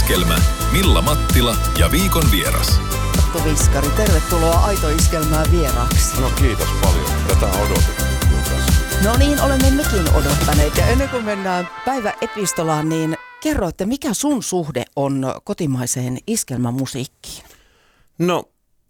Iskelmä, Milla Mattila ja viikon vieras. Arttu Viskari, tervetuloa Aito Iskelmään vieraaksi. No kiitos paljon. Tätä on odotettu. No niin, olemme mekin odottaneet. Ja ennen kuin mennään päiväepistolaan, niin kerro, että mikä sun suhde on kotimaiseen iskelmämusiikkiin? No,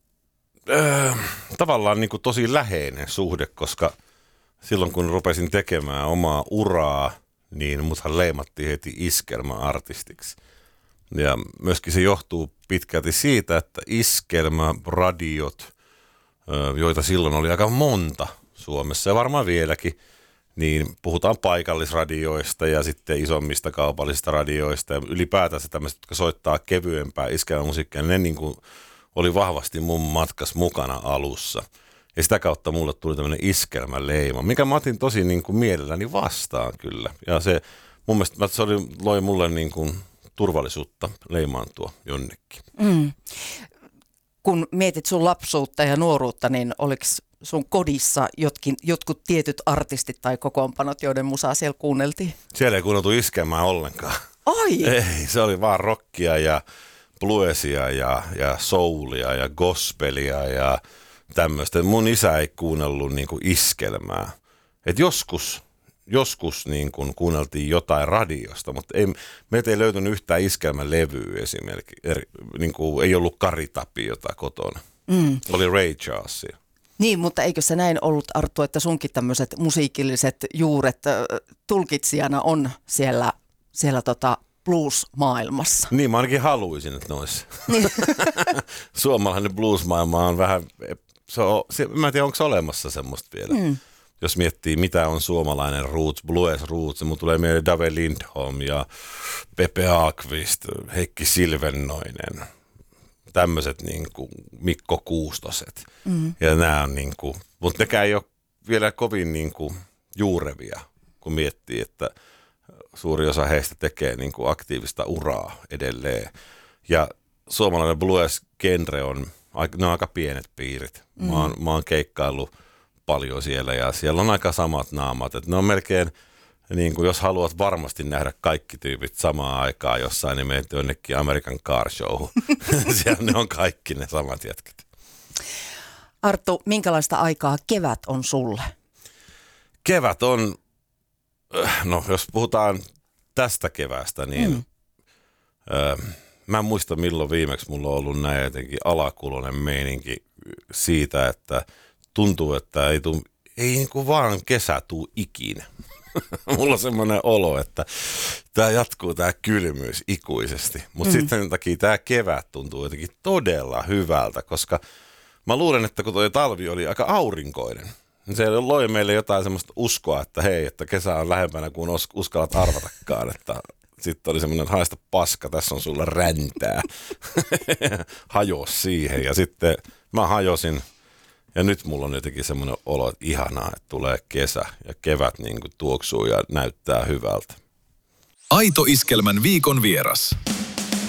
tavallaan niin kuin tosi läheinen suhde, koska silloin kun rupesin tekemään omaa uraa, niin muthan leimattiin heti iskelmäartistiksi. Ja myöskin se johtuu pitkälti siitä, että iskelmäradiot, joita silloin oli aika monta Suomessa ja varmaan vieläkin, niin puhutaan paikallisradioista ja sitten isommista kaupallisista radioista ja ylipäätänsä tämmöiset, jotka soittaa kevyempää iskelmämusiikkia, ne niin kuin oli vahvasti mun matkas mukana alussa. Ja sitä kautta mulle tuli tämmöinen iskelmäleima, mikä mä otin tosi niin kuin mielelläni vastaan kyllä. Ja se mun mielestä se loi mulle niin kuin turvallisuutta leimaantua jonnekin. Kun mietit sun lapsuutta ja nuoruutta, niin oliko sun kodissa jotkut tietyt artistit tai kokoonpanot, joiden musaa siellä kuunneltiin? Siellä ei kuunneltu iskelmää ollenkaan. Ai! Ei, se oli vaan rockia ja bluesia ja soulia ja gospelia ja tämmöistä. Mun isä ei kuunnellut niinku iskelmää. Et joskus niin kun kuunneltiin jotain radiosta, mutta meiltä ei löytynyt yhtään iskelmälevyä esimerkiksi. Niin kuin ei ollut Kari Tapiota kotona. Oli Ray Charlesia. Niin, mutta eikö se näin ollut, Arttu, että sunkin tämmöiset musiikilliset juuret tulkitsijana on siellä blues-maailmassa? Niin, mä ainakin haluaisin, että noissa. Suomalainen blues-maailma on vähän, mä en tiedä, onko se olemassa semmoista vielä. Jos miettii, mitä on suomalainen roots, blues roots, mun tulee mieleen Dave Lindholm ja Pepe Ahlqvist, Heikki Silvennoinen, tämmöiset niin kuin Mikko Kuustoset. Ja nämä on niin kuin, mutta nekään ei ole vielä kovin niin kuin juurevia, kun miettii, että suuri osa heistä tekee niin kuin aktiivista uraa edelleen. Ja suomalainen blues-genre ne on aika pienet piirit. Mä oon keikkaillut paljon siellä ja siellä on aika samat naamat. Et ne on melkein, niin kuin jos haluat varmasti nähdä kaikki tyypit samaan aikaan jossain, niin menet jonnekin American Car Show. Siellä ne on kaikki ne samat jätkät. Arttu, minkälaista aikaa kevät on sulle? Kevät on, no jos puhutaan tästä keväästä, niin mä en muista milloin viimeksi mulla on ollut näin jotenkin alakuloinen meininki siitä, että tuntuu, että ei niin kuin vaan kesä tuu ikinä. Mulla on semmoinen olo, että tämä jatkuu tämä kylmyys ikuisesti. Mutta sitten sen takia tämä kevät tuntuu jotenkin todella hyvältä, koska mä luulen, että kun tuo talvi oli aika aurinkoinen, niin se loi meille jotain semmoista uskoa, että hei, että kesä on lähempänä kuin uskallat arvatakaan, että sitten oli semmoinen, että haista paska, tässä on sulla räntää. Hajo siihen ja sitten mä hajosin. Ja nyt mulla on jotenkin semmoinen olo, että ihanaa, että tulee kesä ja kevät niin kuin tuoksuu ja näyttää hyvältä. Aito Iskelmän viikon vieras.